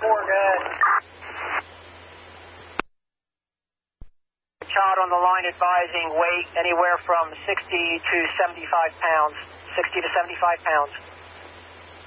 good. Child on the line advising weight anywhere from 60 to 75 pounds. 60 to 75 pounds.